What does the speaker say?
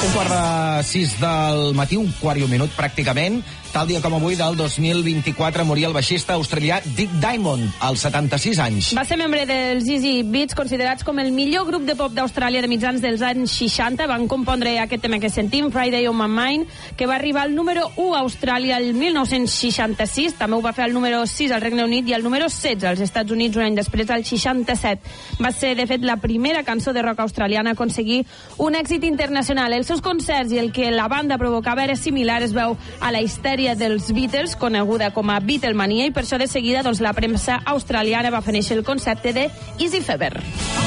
5:15 del matí, 5:15 pràcticament. Tal dia com avui del 2024 moria el baixista australià Dick Diamond, als 76 anys. Va ser membre dels Easy Beats, considerats com el millor grup de pop d'Austràlia de mitjans dels anys 60. Van compondre aquest tema que sentim, Friday on My Mind, que va arribar al número 1 a Austràlia el 1966. També ho va fer al número 6 al Regne Unit i al número 16 als Estats Units un any després, al 67. Va ser, de fet, la primera cançó de rock australiana a aconseguir un èxit internacional. Els seus concerts i el que la banda provocava era similar, es veu, a la histèria dels Beatles, coneguda com a Beatlemania, i per això de seguida la premsa australiana va fer néixer el concepte de Easy Fever.